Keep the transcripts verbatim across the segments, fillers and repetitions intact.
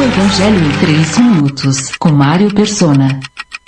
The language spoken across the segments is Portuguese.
Evangelho em três minutos, com Mário Persona.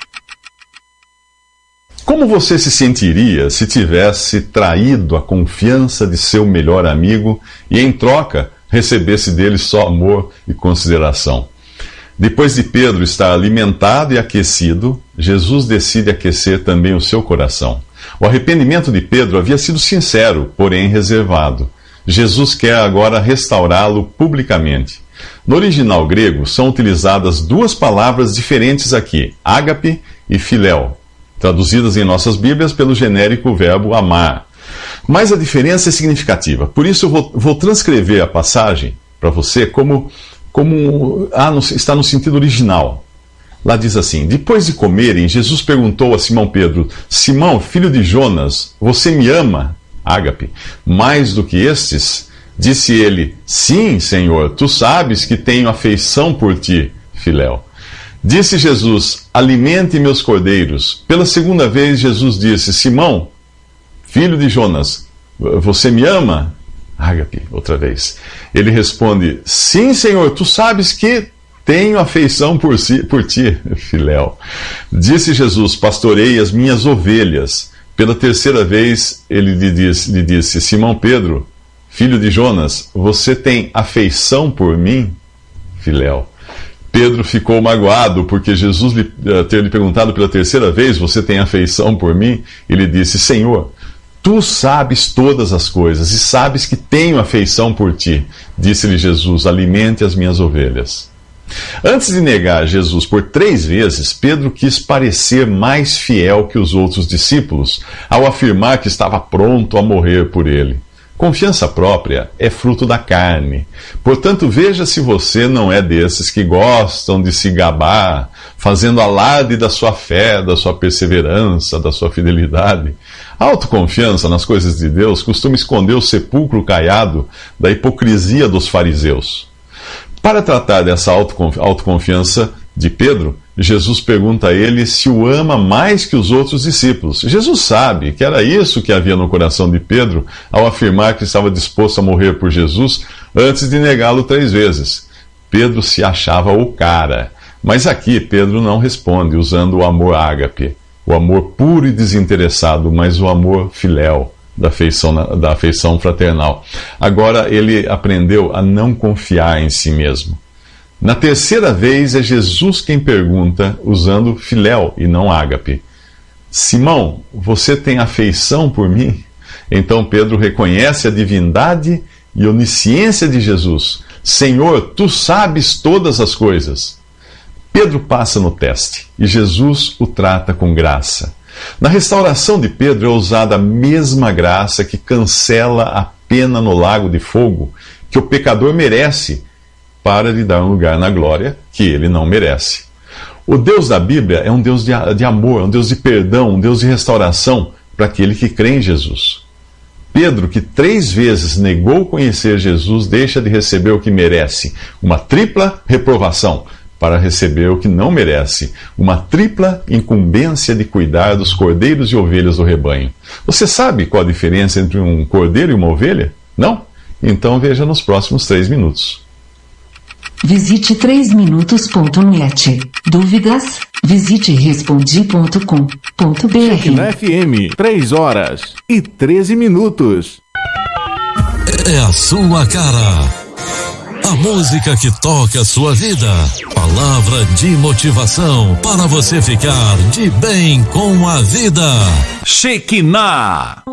Como você se sentiria se tivesse traído a confiança de seu melhor amigo e, em troca, recebesse dele só amor e consideração? Depois de Pedro estar alimentado e aquecido, Jesus decide aquecer também o seu coração. O arrependimento de Pedro havia sido sincero, porém reservado. Jesus quer agora restaurá-lo publicamente. No original grego são utilizadas duas palavras diferentes aqui, ágape e filéu, traduzidas em nossas Bíblias pelo genérico verbo amar. Mas a diferença é significativa. Por isso eu vou, vou transcrever a passagem para você como, como ah, no, está no sentido original. Lá diz assim: depois de comerem, Jesus perguntou a Simão Pedro: Simão, filho de Jonas, você me ama, ágape, mais do que estes? Disse ele: sim, Senhor, tu sabes que tenho afeição por ti, filéu. Disse Jesus: alimente meus cordeiros. Pela segunda vez Jesus disse: Simão, filho de Jonas, você me ama? Ágape, outra vez. Ele responde: sim, Senhor, tu sabes que tenho afeição por, si, por ti, filéu. Disse Jesus: pastorei as minhas ovelhas. Pela terceira vez ele lhe disse, lhe disse: Simão Pedro, filho de Jonas, você tem afeição por mim, filéu. Pedro ficou magoado porque Jesus lhe, uh, ter lhe perguntado pela terceira vez: você tem afeição por mim? Ele disse: Senhor, tu sabes todas as coisas e sabes que tenho afeição por ti. Disse-lhe Jesus: alimente as minhas ovelhas. Antes de negar Jesus por três vezes, Pedro quis parecer mais fiel que os outros discípulos ao afirmar que estava pronto a morrer por ele. Confiança própria é fruto da carne. Portanto, veja se você não é desses que gostam de se gabar, fazendo alarde da sua fé, da sua perseverança, da sua fidelidade. A autoconfiança nas coisas de Deus costuma esconder o sepulcro caiado da hipocrisia dos fariseus. Para tratar dessa autoconfiança de Pedro, Jesus pergunta a ele se o ama mais que os outros discípulos. Jesus sabe que era isso que havia no coração de Pedro ao afirmar que estava disposto a morrer por Jesus antes de negá-lo três vezes. Pedro se achava o cara, mas aqui Pedro não responde usando o amor ágape, o amor puro e desinteressado, mas o amor filéu, da afeição, da afeição fraternal. Agora ele aprendeu a não confiar em si mesmo. Na terceira vez é Jesus quem pergunta, usando filéu e não ágape: Simão, você tem afeição por mim? Então Pedro reconhece a divindade e onisciência de Jesus. Senhor, tu sabes todas as coisas. Pedro passa no teste e Jesus o trata com graça. Na restauração de Pedro é usada a mesma graça que cancela a pena no lago de fogo que o pecador merece para lhe dar um lugar na glória que ele não merece. O Deus da Bíblia é um Deus de, de amor, um Deus de perdão, um Deus de restauração para aquele que crê em Jesus. Pedro, que três vezes negou conhecer Jesus, deixa de receber o que merece, uma tripla reprovação, para receber o que não merece, uma tripla incumbência de cuidar dos cordeiros e ovelhas do rebanho. Você sabe qual a diferença entre um cordeiro e uma ovelha? Não? Então veja nos próximos três minutos. Visite três minutos ponto net. Dúvidas? Visite respondi ponto com ponto br. Na F M, três horas e treze minutos. É a sua cara. A música que toca a sua vida. Palavra de motivação para você ficar de bem com a vida. Shekinah.